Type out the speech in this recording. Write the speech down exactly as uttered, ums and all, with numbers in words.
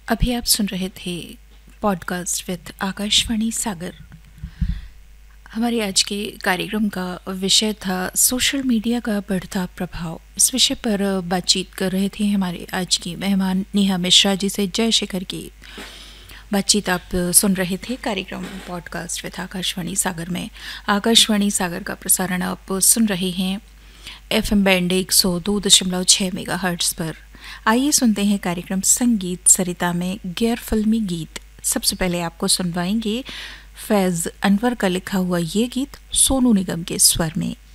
अभी आप सुन रहे थे पॉडकास्ट विद आकाशवाणी सागर। हमारे आज के कार्यक्रम का विषय था सोशल मीडिया का बढ़ता प्रभाव। इस विषय पर बातचीत कर रहे थे हमारे आज की मेहमान नेहा मिश्रा जी से। जय शिखर की बातचीत आप सुन रहे थे कार्यक्रम पॉडकास्ट विद आकाशवाणी सागर में। आकाशवाणी सागर का प्रसारण आप सुन रहे हैं एफ एम बैंड एक सौ दो दशमलव छः मेगा हर्ट्स पर। आइए सुनते हैं कार्यक्रम संगीत सरिता में गैर फिल्मी गीत। सबसे पहले आपको सुनवाएंगे फैज़ अनवर का लिखा हुआ ये गीत सोनू निगम के स्वर में।